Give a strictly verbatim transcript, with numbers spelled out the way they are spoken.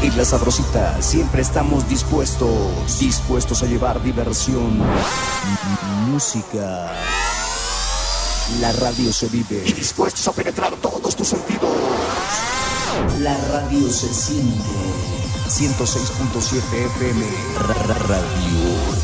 En La Sabrosita siempre estamos dispuestos, dispuestos a llevar diversión, música. La radio se vive, y dispuestos a penetrar todos tus sentidos. La radio se siente. ciento seis punto siete F M. Radio